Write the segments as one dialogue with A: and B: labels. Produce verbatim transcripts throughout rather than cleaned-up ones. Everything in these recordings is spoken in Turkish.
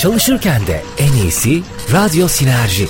A: Çalışırken de en iyisi Radyo Sinerji.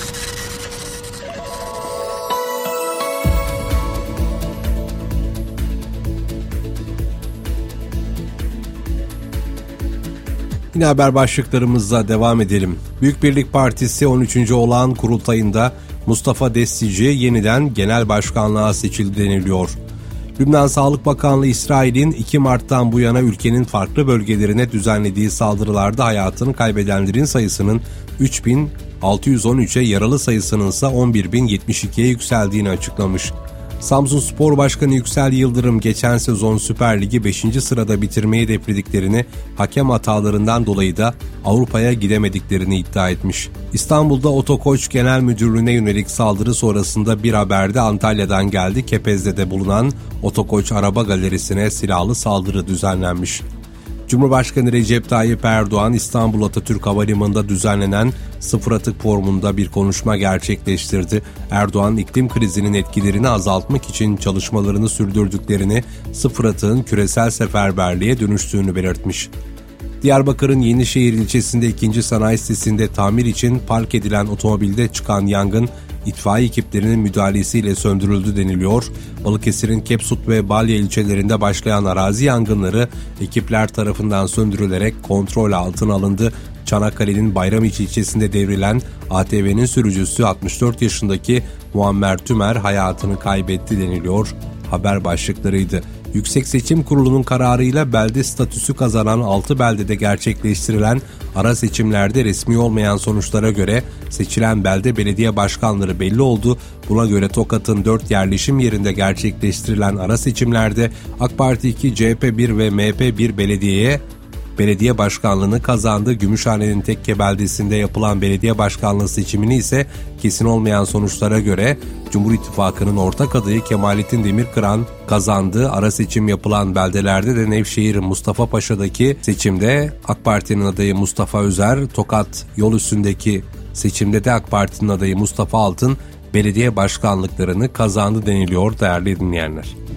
B: Yine haber başlıklarımızla devam edelim. Büyük Birlik Partisi on üçüncü olağan kurultayında Mustafa Destici yeniden genel başkanlığa seçildi deniliyor. Lübnan Sağlık Bakanlığı İsrail'in iki Mart'tan bu yana ülkenin farklı bölgelerine düzenlediği saldırılarda hayatını kaybedenlerin sayısının üç bin altı yüz on üçe, yaralı sayısının ise on bir bin yetmiş ikiye yükseldiğini açıklamış. Samsunspor Başkanı Yüksel Yıldırım geçen sezon Süper Lig'i beşinci sırada bitirmeyi hedeflediklerini, hakem hatalarından dolayı da Avrupa'ya gidemediklerini iddia etmiş. İstanbul'da Otokoç Genel Müdürlüğü'ne yönelik saldırı sonrasında bir haber de Antalya'dan geldi. Kepez'de bulunan Otokoç Araba Galerisi'ne silahlı saldırı düzenlenmiş. Cumhurbaşkanı Recep Tayyip Erdoğan, İstanbul Atatürk Havalimanı'nda düzenlenen sıfır atık forumunda bir konuşma gerçekleştirdi. Erdoğan, iklim krizinin etkilerini azaltmak için çalışmalarını sürdürdüklerini, sıfır atığın küresel seferberliğe dönüştüğünü belirtmiş. Diyarbakır'ın Yenişehir ilçesinde ikinci sanayi sitesinde tamir için park edilen otomobilde çıkan yangın, itfaiye ekiplerinin müdahalesiyle söndürüldü deniliyor. Balıkesir'in Kepsut ve Balya ilçelerinde başlayan arazi yangınları ekipler tarafından söndürülerek kontrol altına alındı. Çanakkale'nin Bayramiçi ilçesinde devrilen A T V'nin sürücüsü altmış dört yaşındaki Muammer Tümer hayatını kaybetti deniliyor. Haber başlıklarıydı. Yüksek Seçim Kurulu'nun kararıyla belde statüsü kazanan altı beldede gerçekleştirilen ara seçimlerde resmi olmayan sonuçlara göre seçilen belde belediye başkanları belli oldu. Buna göre Tokat'ın dört yerleşim yerinde gerçekleştirilen ara seçimlerde AK Parti iki, C H P bir ve M H P bir belediyeye belediye başkanlığını kazandı. Gümüşhane'nin Tekke beldesinde yapılan belediye başkanlığı seçimini ise kesin olmayan sonuçlara göre Cumhur İttifakı'nın ortak adayı Kemalettin Demirkıran kazandı. Ara seçim yapılan beldelerde de Nevşehir Mustafa Paşa'daki seçimde AK Parti'nin adayı Mustafa Özer, Tokat yol üstündeki seçimde de AK Parti'nin adayı Mustafa Altın belediye başkanlıklarını kazandı deniliyor değerli dinleyenler.